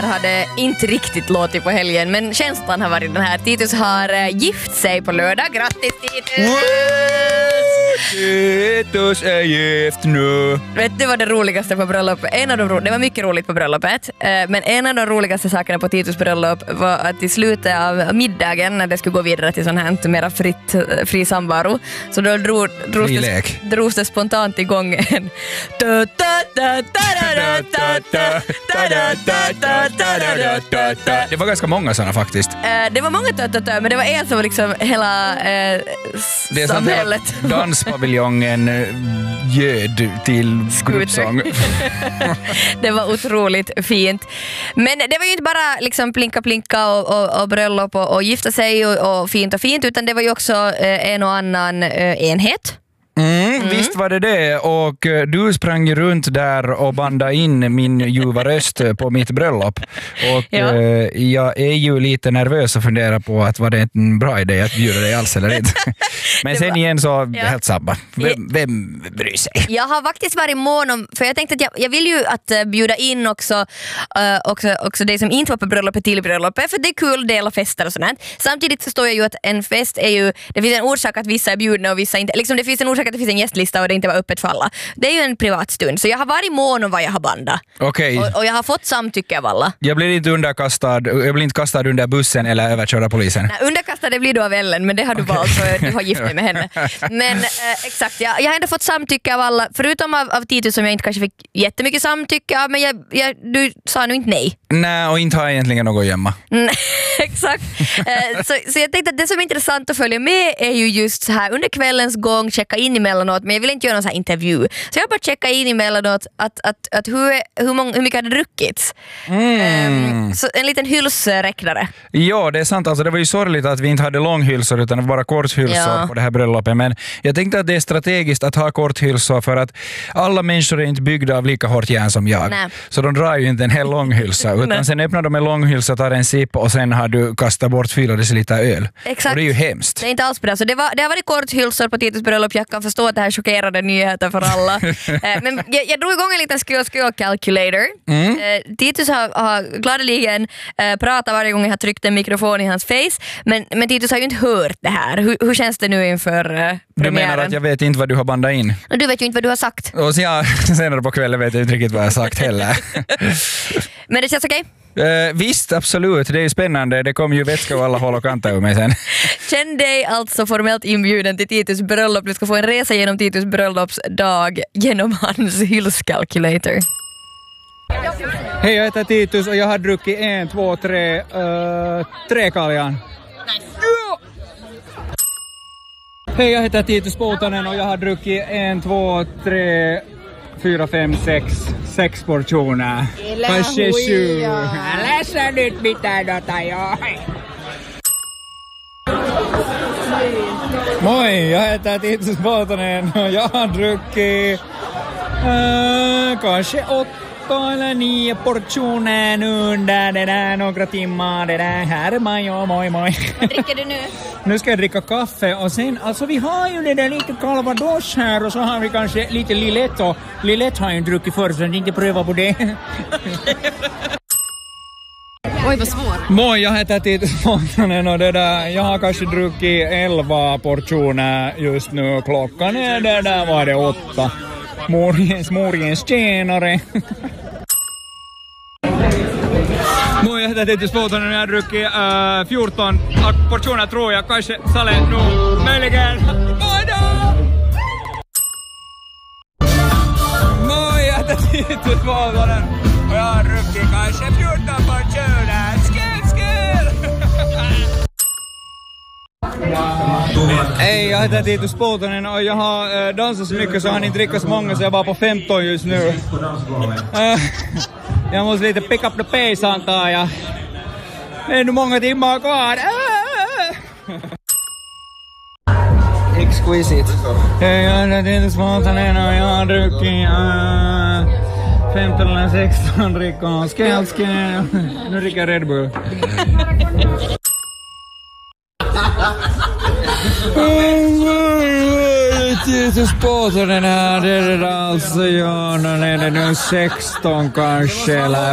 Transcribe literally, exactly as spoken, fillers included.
har det inte riktigt låtit på helgen, men känslan har varit den här. Titus har äh, gift sig på lördag. Grattis Titus! Titus är gift nu. Vet du vad det roligaste på bröllopet? En av de ro- det var mycket roligt på bröllopet, äh, men en av de roligaste sakerna på Titus bröllop var att i slutet av middagen, när det skulle gå vidare till sån här mera fritt, fri samvaro, så då drog, drogs, det, drogs det spontant igång en det var ganska många sådana faktiskt. Uh, det var många tötötö, men det var en som var liksom hela uh, det är samhället. Danspaviljongen ljöd till gruppsång. Det var otroligt fint. Men det var ju inte bara liksom plinka plinka och, och, och bröllop och, och gifta sig och, och fint och fint, utan det var ju också uh, en och annan uh, enhet. Mm, mm. Visst var det det, och du sprang runt där och bandade in min ljuva röst på mitt bröllop, och ja. eh, jag är ju lite nervös och funderar på att var det en bra idé att bjuda dig alls eller inte. Men sen var, igen så ja. helt samma. Vem, vem bryr sig? Jag har faktiskt varit mån om, för jag tänkte att jag, jag vill ju att uh, bjuda in också, uh, också, också det som inte var på bröllopet till bröllopet, för det är kul dela fester och sånt. Samtidigt förstår jag ju att en fest är ju, det finns en orsak att vissa är bjudna och vissa inte, liksom det finns en orsak att det finns en gästlista och det inte var öppet för alla. Det är ju en privat stund, så jag har varit mån om vad jag har bandat. Okay. Och, och jag har fått samtycke av alla. Jag blir inte underkastad, jag blir inte kastad under bussen eller överkörda polisen. Nej, underkastad det blir du av Ellen, men det har du okay. valt, så du har gift dig med henne. Men eh, exakt, jag, jag har ändå fått samtycke av alla, förutom av, av Titus som jag inte kanske fick jättemycket samtycke av, men jag, jag, du sa nu inte nej. Nej, och inte har jag egentligen något gömma. Exakt. Eh, så, så jag tänkte att det som är intressant att följa med är ju just så här under kvällens gång, checka in emellanåt, men jag vill inte göra någon så här intervju. Så jag bara checka in emellanåt att, att, att hur, hur, många, hur mycket hade druckits. Mm. Um, så en liten hylsräknare. Ja, det är sant. Alltså, det var ju sorgligt att vi inte hade långhylsor utan bara korthylsor ja. på det här bröllopet. Men jag tänkte att det är strategiskt att ha korthylsor för att alla människor är inte byggda av lika hårt järn som jag. Nej. Så de drar ju inte en hel långhylsa utan sen öppnar de en långhylsa, tar en sipp och sen har du kastat bort fyra deciliter öl. Exakt. Och det är ju hemskt. Det är inte alls bra. Så det, var, det har varit korthylsor på Titus bröllop. Jag kan förstå att det här chockerade nyheter för alla. eh, men jag, jag drog igång en liten skill skill calculator. Mm. Eh, Titus har, har gladeligen eh, pratat varje gång jag har tryckt en mikrofon i hans face. Men, men Titus har ju inte hört det här. Hur, hur känns det nu inför eh, premiären? Du menar att jag vet inte vad du har bandat in? Och du vet ju inte vad du har sagt. Och så jag, senare på kvällen vet jag inte riktigt vad jag har sagt heller. Men det känns okej? Okay? Uh, visst, absolut. Det är ju spännande. Det kommer ju vätska och alla håll och kanter ur mig sen. Känn dig alltså formellt inbjuden till Titus bröllop. Du ska få en resa genom Titus bröllopsdag genom hans hylskalkylator. Hej, jag heter Titus och jag har druckit en, två, tre, uh, tre kaljan. Nice. Hej, jag heter Titus Poutanen och jag har druckit en, två, tre, fyra, fem, sex, sex portioner. Kanske sju. Läsa nyt mitään dota, joo. Moi, jag heter Titus Poutanen och jag har druckit äh, kanske åtta eller nio portioner nu under det där några timmar. Det där här är man, ja, moi moi. Vad dricker du nu? Nu ska jag dricka kaffe och sen, alltså vi har ju det där lite calvados här och så har vi kanske lite Lillet och Lillet har ju druckit förr så inte pröva på det. Oj, vad svårt. Moi, jag heter Titus Poutanen och det där, jag har kanske druckit elva portioner just nu. Klockan är det där, var det åtta. Morgens, morgens tjänare. Moi, jag heter Titus Poutanen och jag har druckit äh, fjorton portioner tror jag. Kanske Sale nu. Möjligen. Moi då! Moi, jag heter Titus Poutanen och jag har druckit kanske fjorton portioner. Skål, skål! Hej, jag heter Titus Poutanen och jag har äh, dansat så mycket så jag har inte drickat så många så jag är bara på femton just nu. Äh, jag måste lite pick up the pace antar jag. Det är nu många timmar kvar. Äh! Exquisite. Hej, jag heter Titus Poutanen och jag har druckit äh, femton eller sexton drickor. Skål, skål. Nu dricker jag Red Bull. Titus Poutanen här, det är det alltså, ja, nu är det nu sexton kanske eller